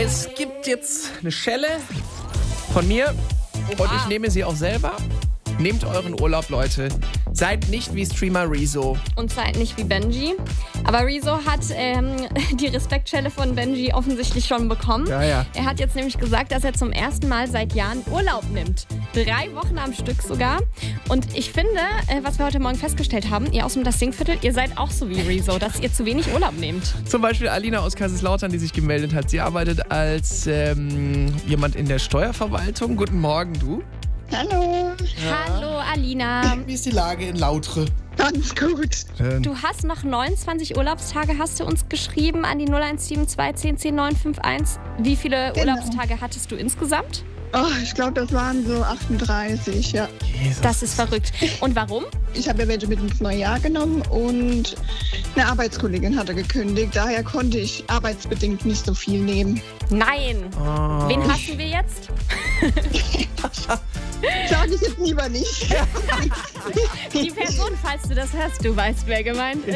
Es gibt jetzt eine Schelle von mir und ich nehme sie auch selber. Nehmt euren Urlaub, Leute. Seid nicht wie Streamer Rezo. Und seid nicht wie Benji. Aber Rezo hat die Respektschelle von Benji offensichtlich schon bekommen. Ja. Er hat jetzt nämlich gesagt, dass er zum ersten Mal seit Jahren Urlaub nimmt. 3 Wochen am Stück sogar. Und ich finde, was wir heute Morgen festgestellt haben, ihr aus dem Das Singviertel, ihr seid auch so wie Rezo, dass ihr zu wenig Urlaub nehmt. Zum Beispiel Alina aus Kaiserslautern, die sich gemeldet hat. Sie arbeitet als jemand in der Steuerverwaltung. Guten Morgen, du. Hallo. Hallo, Alina. Wie ist die Lage in Lautre? Ganz gut. Du hast noch 29 Urlaubstage, hast du uns geschrieben an die 0172 10 10 951. Wie viele Urlaubstage hattest du insgesamt? Oh, ich glaube, das waren so 38, ja. Jesus. Das ist verrückt. Und warum? Ich habe ja welche mit ins neue Jahr genommen und eine Arbeitskollegin hatte gekündigt. Daher konnte ich arbeitsbedingt nicht so viel nehmen. Nein. Oh. Wen hassen wir jetzt? Sage ich jetzt lieber nicht. Die Person, falls du das hörst, du weißt, wer gemeint ist.